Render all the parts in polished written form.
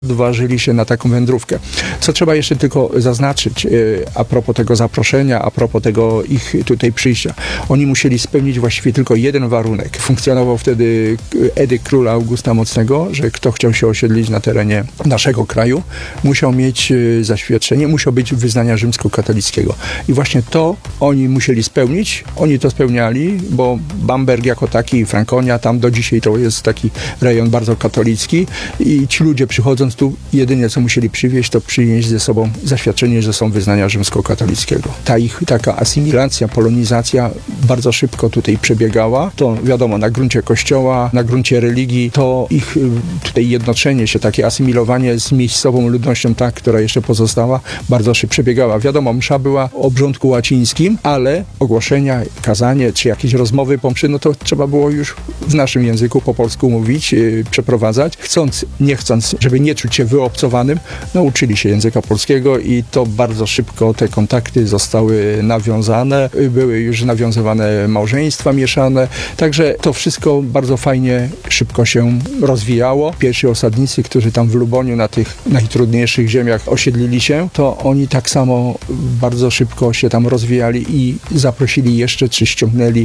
odważyli się na taką wędrówkę. Co trzeba jeszcze tylko zaznaczyć a propos tego zaproszenia, a propos tego ich tutaj przyjścia. Oni musieli spełnić właściwie tylko jeden warunek. Funkcjonował wtedy edykt króla Augusta Mocnego, że kto chciał się osiedlić na terenie naszego kraju, musiał mieć zaświadczenie, musiał być wyznania rzymskokatolickiego. I właśnie to oni musieli spełnić. Oni to spełniali, bo Bamberg jako taki, Frankonia, tam do dzisiaj to jest taki rejon bardzo katolicki i ci ludzie przychodząc tu, jedynie co musieli przywieźć, to przynieść ze sobą zaświadczenie, że są wyznania rzymskokatolickiego. Ta ich taka asymilacja, polonizacja bardzo szybko tutaj przebiegała. To wiadomo, na gruncie kościoła, na gruncie religii, to ich tutaj jednoczenie się, takie asymilowanie z miejscową ludnością, ta, która jeszcze pozostała, bardzo szybko przebiegała. Wiadomo, msza była o obrządku łacińskim, ale ogłoszenia, kazanie, czy jakieś rozmowy pomszy, no to trzeba było już w naszym języku po polsku mówić, przeprowadzać. Chcąc, nie chcąc, żeby nie czuć się wyobcowanym, nauczyli się języka polskiego i to bardzo szybko te kontakty zostały nawiązane. Były już nawiązywane małżeństwa mieszane, także to wszystko bardzo fajnie, szybko się rozwijało. Pierwsi osadnicy, którzy tam w Luboniu na tych najtrudniejszych ziemiach osiedlili się, to oni tak samo bardzo szybko się tam rozwijali i zaprosili jeszcze, czy ściągnęli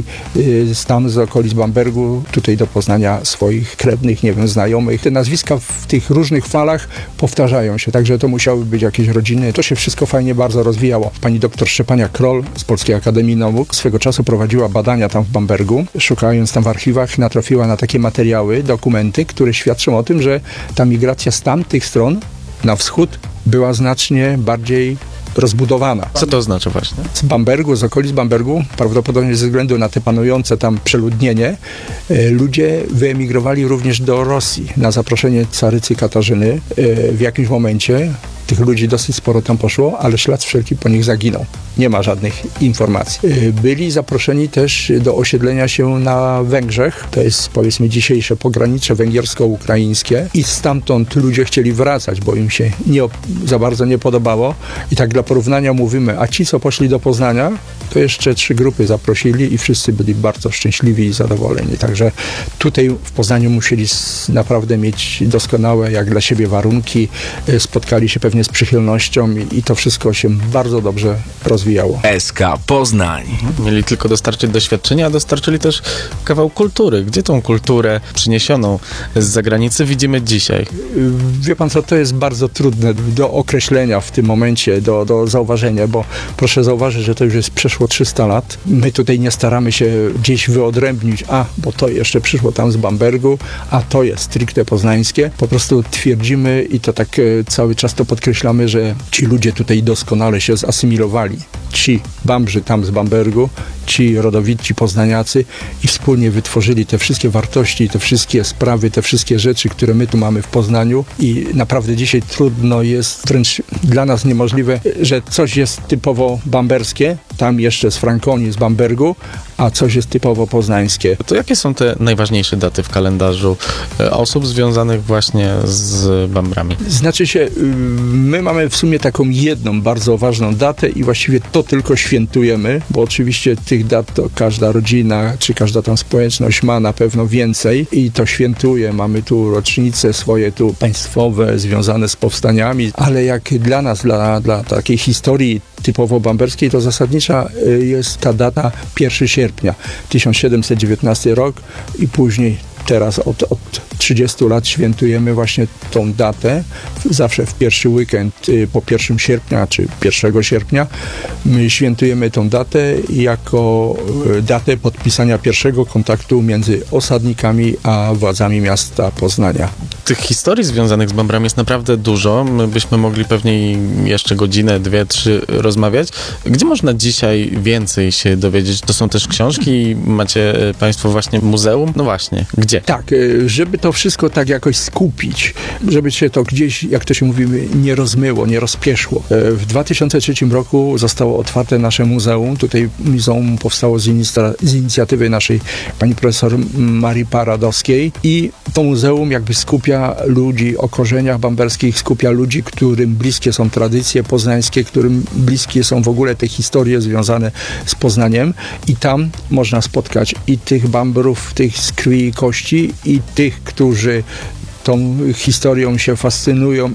tam z okolic Bambergu, tutaj do Poznania swoich krewnych, nie wiem, znajomych. Te nazwiska w tych różnych falach powtarzają się, także to musiały być jakieś rodziny. To się wszystko fajnie bardzo rozwijało. Pani doktor Szczepania Kroll z Polskiej Akademii Nauk swego czasu prowadziła badania tam w Bambergu. Szukając tam w archiwach, natrafiła na takie materiały, dokumenty, które świadczą o tym, że ta migracja z tamtych stron na wschód była znacznie bardziej rozbudowana. Co to oznacza właśnie? Z Bambergu, z okolic Bambergu, prawdopodobnie ze względu na te panujące tam przeludnienie, ludzie wyemigrowali również do Rosji na zaproszenie carycy Katarzyny. W jakimś momencie tych ludzi dosyć sporo tam poszło, ale ślad wszelki po nich zaginął. Nie ma żadnych informacji. Byli zaproszeni też do osiedlenia się na Węgrzech. To jest, powiedzmy, dzisiejsze pogranicze węgiersko-ukraińskie i stamtąd ludzie chcieli wracać, bo im się za bardzo nie podobało. I tak dla porównania mówimy, a ci, co poszli do Poznania, to jeszcze 3 grupy zaprosili i wszyscy byli bardzo szczęśliwi i zadowoleni. Także tutaj w Poznaniu musieli naprawdę mieć doskonałe, jak dla siebie warunki. Spotkali się pewnie z przychylnością i to wszystko się bardzo dobrze rozwijało. SK Poznań. Mieli tylko dostarczyć doświadczenia, a dostarczyli też kawał kultury. Gdzie tą kulturę przyniesioną z zagranicy widzimy dzisiaj? Wie pan co, to jest bardzo trudne do określenia w tym momencie, do zauważenia, bo proszę zauważyć, że to już jest przeszło 300 lat. My tutaj nie staramy się gdzieś wyodrębnić, bo to jeszcze przyszło tam z Bambergu, a to jest stricte poznańskie. Po prostu twierdzimy i to tak cały czas to podkreślamy, że ci ludzie tutaj doskonale się zasymilowali. Ci Bambrzy tam z Bambergu, ci rodowici poznaniacy i wspólnie wytworzyli te wszystkie wartości, te wszystkie sprawy, te wszystkie rzeczy, które my tu mamy w Poznaniu i naprawdę dzisiaj trudno jest, wręcz dla nas niemożliwe, że coś jest typowo bamberskie, tam jeszcze z Frankonii, z Bambergu, a coś jest typowo poznańskie. To jakie są te najważniejsze daty w kalendarzu osób związanych właśnie z Bambrami? Znaczy się, my mamy w sumie taką jedną bardzo ważną datę i właściwie to tylko świętujemy, bo oczywiście tych dat to każda rodzina, czy każda tam społeczność ma na pewno więcej i to świętuje. Mamy tu rocznice swoje tu państwowe, związane z powstaniami, ale jak dla nas, dla takiej historii typowo bamberskiej, to zasadnicza jest ta data 1 sierpnia 1719 rok i później teraz od 30 lat świętujemy właśnie tą datę. Zawsze w pierwszy weekend po 1 sierpnia czy 1 sierpnia my świętujemy tą datę jako datę podpisania pierwszego kontaktu między osadnikami a władzami miasta Poznania. Tych historii związanych z Bambrami jest naprawdę dużo. My byśmy mogli pewnie jeszcze godzinę, 2, 3 rozmawiać. Gdzie można dzisiaj więcej się dowiedzieć? To są też książki? Macie państwo właśnie muzeum? No właśnie, gdzie? Tak, żeby to wszystko tak jakoś skupić, żeby się to gdzieś, jak to się mówi, nie rozmyło, nie rozpieszło. W 2003 roku zostało otwarte nasze muzeum. Tutaj muzeum powstało z inicjatywy naszej pani profesor Marii Paradowskiej i to muzeum jakby skupia ludzi o korzeniach bamberskich, skupia ludzi, którym bliskie są tradycje poznańskie, którym bliskie są w ogóle te historie związane z Poznaniem i tam można spotkać i tych Bambrów, tych z krwi i kości i tych, którzy tą historią się fascynują